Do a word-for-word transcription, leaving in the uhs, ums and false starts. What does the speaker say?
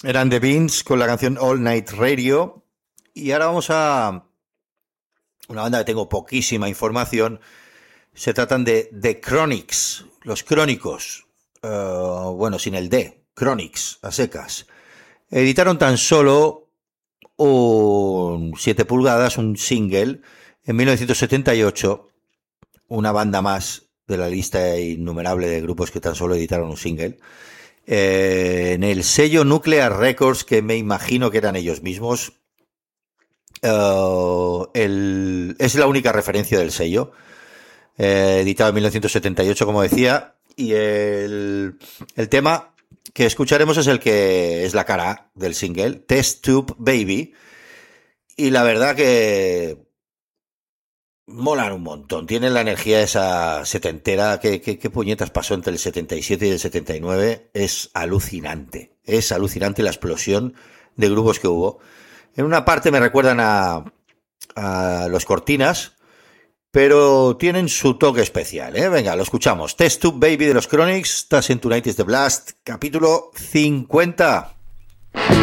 Eran The Beans con la canción All Night Radio. Y ahora vamos a una banda que tengo poquísima información. Se tratan de The Chronics, los Crónicos. Uh, bueno, sin el D, Chronics, a secas. Editaron tan solo un siete pulgadas, un single, en mil novecientos setenta y ocho. Una banda más de la lista innumerable de grupos que tan solo editaron un single. Eh, en el sello Nuclear Records, que me imagino que eran ellos mismos. Uh, el, es la única referencia del sello. Eh, editado en mil novecientos setenta y ocho, como decía. Y el, el tema que escucharemos es el que es la cara A del single, Test Tube Baby. Y la verdad que molan un montón. Tienen la energía esa setentera. ¿Qué, qué, qué puñetas pasó entre el setenta y siete y el setenta y nueve? Es alucinante. Es alucinante la explosión de grupos que hubo. En una parte me recuerdan a, a los Cortinas, pero tienen su toque especial, ¿eh? Venga, lo escuchamos. Test Tube Baby de los Chronics. Estás en Tonight is the Blast, capítulo cincuenta.